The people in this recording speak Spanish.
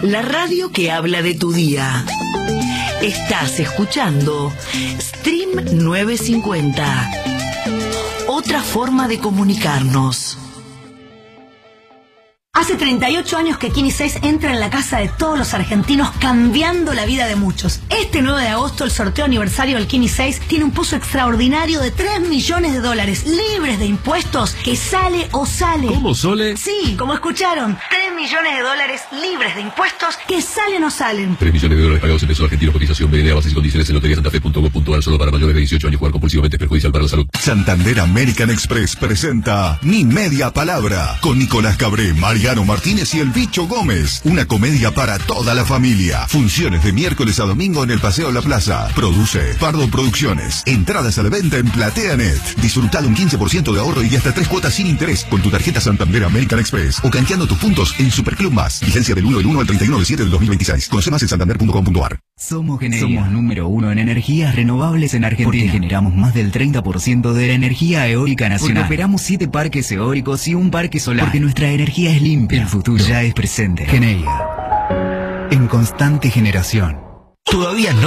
la radio que habla de tu día. Estás escuchando Stream 950. Otra forma de comunicarnos. Hace 38 años que Kini 6 entra en la casa de todos los argentinos, cambiando la vida de muchos. Este 9 de agosto, el sorteo aniversario del Kini 6 tiene un pozo extraordinario de $3 millones, libres de impuestos, que sale o sale. ¿Cómo, Sole? Sí, como escucharon, $3 millones, libres de impuestos, que salen o salen. $3 millones pagados en pesos argentinos, cotización BDA, bases y condiciones en loteriasantafe.com.ar, solo para mayores de 18 años. Jugar compulsivamente es perjudicial para la salud. Santander American Express presenta Mi Media Palabra, con Nicolás Cabré, Mariano Martínez y el Bicho Gómez. Una comedia para toda la familia. Funciones de miércoles a domingo en el Paseo La Plaza. Produce Pardo Producciones. Entradas a la venta en PlateaNet. Disfruta de un 15% de ahorro y hasta 3 cuotas sin interés con tu tarjeta Santander American Express o canjeando tus puntos en Superclub Más. Vigencia del 1 al 31 de 7 del 2026. Conoce más en santander.com.ar. Somos Geneia. Somos número 1 en energías renovables en Argentina. Porque generamos más del 30% de la energía eólica nacional. Porque operamos 7 parques eólicos y un parque solar. Porque nuestra energía es limpia. El futuro ya es presente. Geneia. En constante generación. Todavía no